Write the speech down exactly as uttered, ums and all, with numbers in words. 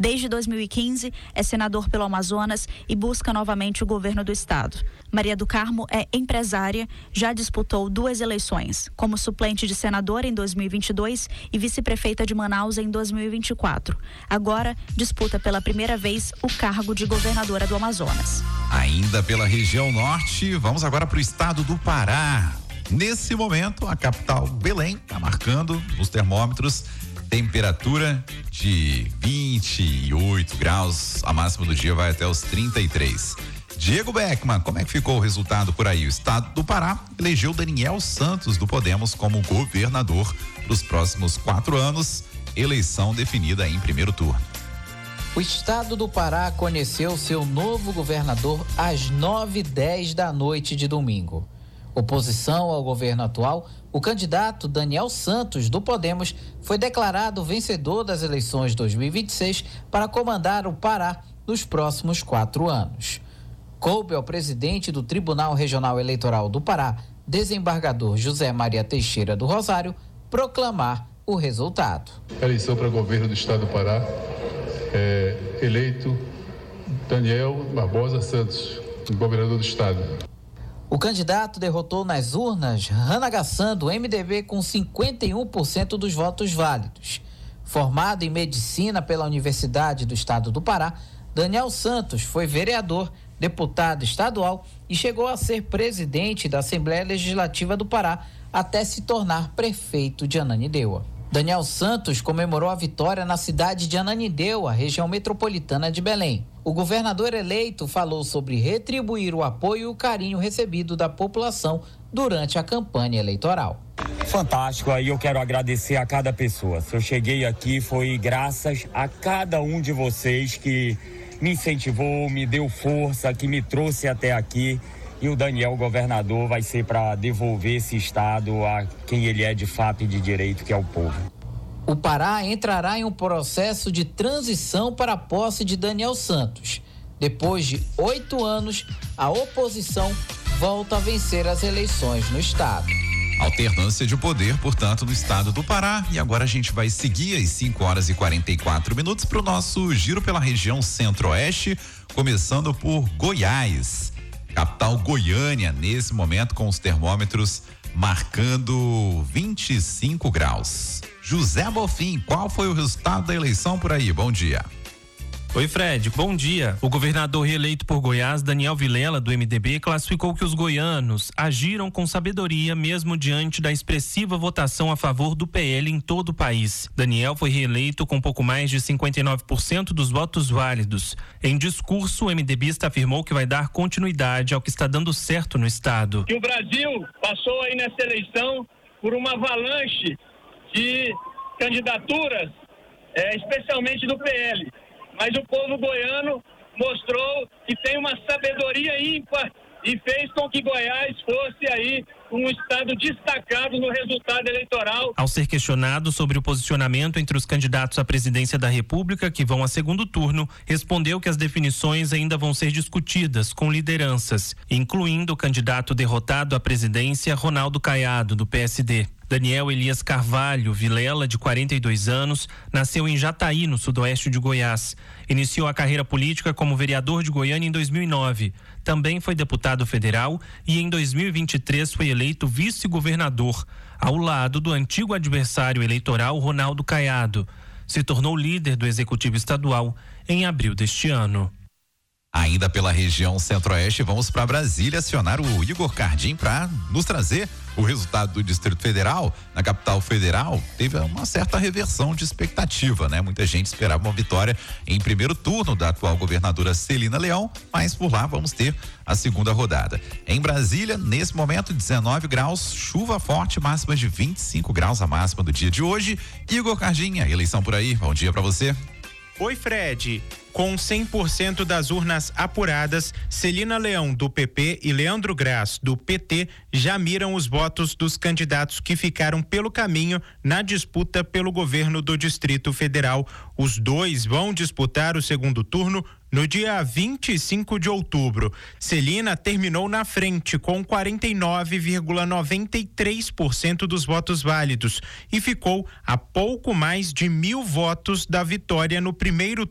Desde dois mil e quinze, é senador pelo Amazonas e busca novamente o governo do estado. Maria do Carmo é empresária, já disputou duas eleições, como suplente de senadora em dois mil e vinte e dois e vice-prefeita de Manaus em dois mil e vinte e quatro. Agora, disputa pela primeira vez o cargo de governadora do Amazonas. Ainda pela região norte, vamos agora para o estado do Pará. Nesse momento, a capital Belém está marcando os termômetros temperatura de vinte e oito graus, a máxima do dia vai até os trinta e três. Diego Beckman, como é que ficou o resultado por aí? O estado do Pará elegeu Daniel Santos do Podemos como governador dos próximos quatro anos, eleição definida em primeiro turno. O estado do Pará conheceu seu novo governador às nove e dez da noite de domingo. Oposição ao governo atual, o candidato Daniel Santos, do Podemos, foi declarado vencedor das eleições dois mil e vinte e seis para comandar o Pará nos próximos quatro anos. Coube ao presidente do Tribunal Regional Eleitoral do Pará, desembargador José Maria Teixeira do Rosário, proclamar o resultado. A eleição para governo do estado do Pará, é eleito Daniel Barbosa Santos, governador do estado. O candidato derrotou nas urnas Rana Gassan, do M D B, com cinquenta e um por cento dos votos válidos. Formado em medicina pela Universidade do Estado do Pará, Daniel Santos foi vereador, deputado estadual e chegou a ser presidente da Assembleia Legislativa do Pará até se tornar prefeito de Ananindeua. Daniel Santos comemorou a vitória na cidade de Ananindeua, região metropolitana de Belém. O governador eleito falou sobre retribuir o apoio e o carinho recebido da população durante a campanha eleitoral. Fantástico, aí eu quero agradecer a cada pessoa. Se eu cheguei aqui foi graças a cada um de vocês que me incentivou, me deu força, que me trouxe até aqui. E o Daniel, governador, vai ser para devolver esse estado a quem ele é de fato e de direito, que é o povo. O Pará entrará em um processo de transição para a posse de Daniel Santos. Depois de oito anos, a oposição volta a vencer as eleições no estado. Alternância de poder, portanto, no estado do Pará. E agora a gente vai seguir às cinco horas e quarenta e quatro minutos para o nosso giro pela região centro-oeste, começando por Goiás. Capital Goiânia, nesse momento com os termômetros marcando vinte e cinco graus. José Bofim, qual foi o resultado da eleição por aí? Bom dia. Oi, Fred, bom dia. O governador reeleito por Goiás, Daniel Vilela, do M D B, classificou que os goianos agiram com sabedoria mesmo diante da expressiva votação a favor do P L em todo o país. Daniel foi reeleito com pouco mais de cinquenta e nove por cento dos votos válidos. Em discurso, o MDBista afirmou que vai dar continuidade ao que está dando certo no estado. Que o Brasil passou aí nessa eleição por uma avalanche de candidaturas, é, especialmente do P L. Mas o povo goiano mostrou que tem uma sabedoria ímpar e fez com que Goiás fosse aí um estado destacado no resultado eleitoral. Ao ser questionado sobre o posicionamento entre os candidatos à presidência da República que vão a segundo turno, respondeu que as definições ainda vão ser discutidas com lideranças, incluindo o candidato derrotado à presidência, Ronaldo Caiado, do P S D. Daniel Elias Carvalho Vilela, de quarenta e dois anos, nasceu em Jataí, no sudoeste de Goiás. Iniciou a carreira política como vereador de Goiânia em dois mil e nove. Também foi deputado federal e em dois mil e vinte e três foi eleito vice-governador, ao lado do antigo adversário eleitoral Ronaldo Caiado. Se tornou líder do executivo estadual em abril deste ano. Ainda pela região centro-oeste, vamos para Brasília acionar o Igor Cardim para nos trazer o resultado do Distrito Federal. Na capital federal, teve uma certa reversão de expectativa, né? Muita gente esperava uma vitória em primeiro turno da atual governadora Celina Leão, mas por lá vamos ter a segunda rodada. Em Brasília, nesse momento, dezenove graus, chuva forte, máxima de vinte e cinco graus, a máxima do dia de hoje. Igor Cardim, a eleição por aí, bom dia para você. Oi, Fred. Com cem por cento das urnas apuradas, Celina Leão, do P P, e Leandro Graz, do P T, já miram os votos dos candidatos que ficaram pelo caminho na disputa pelo governo do Distrito Federal. Os dois vão disputar o segundo turno no dia vinte e cinco de outubro. Celina terminou na frente com quarenta e nove vírgula noventa e três por cento dos votos válidos e ficou a pouco mais de mil votos da vitória no primeiro